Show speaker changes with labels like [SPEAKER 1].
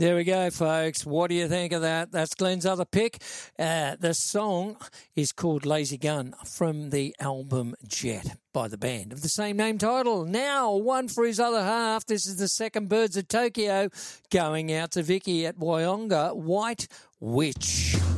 [SPEAKER 1] There we go, folks. What do you think of that? That's Glenn's other pick. The song is called Lazy Gun from the album Jet by the band of the same name title. Now, one for his other half. This is the second Birds of Tokyo going out to Vicky at Wyonga, White Witch.